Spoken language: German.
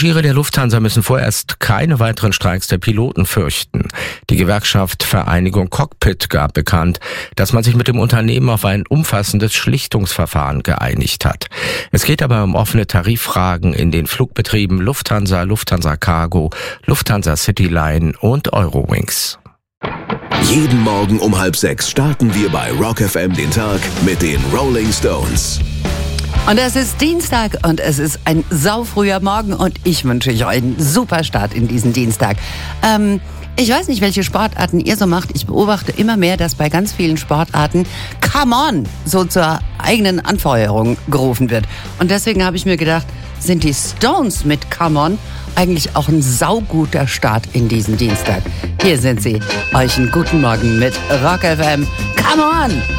Passagiere der Lufthansa müssen vorerst keine weiteren Streiks der Piloten fürchten. Die Gewerkschaft Vereinigung Cockpit gab bekannt, dass man sich mit dem Unternehmen auf ein umfassendes Schlichtungsverfahren geeinigt hat. Es geht aber um offene Tariffragen in den Flugbetrieben Lufthansa, Lufthansa Cargo, Lufthansa Cityline und Eurowings. Jeden Morgen um 5:30 starten wir bei Rock FM den Tag mit den Rolling Stones. Und es ist Dienstag und es ist ein saufrüher Morgen und ich wünsche euch einen super Start in diesen Dienstag. Ich weiß nicht, welche Sportarten ihr so macht. Ich beobachte immer mehr, dass bei ganz vielen Sportarten Come on so zur eigenen Anfeuerung gerufen wird. Und deswegen habe ich mir gedacht, sind die Stones mit Come on eigentlich auch ein sauguter Start in diesen Dienstag. Hier sind sie. Euch einen guten Morgen mit Rock FM. Come on!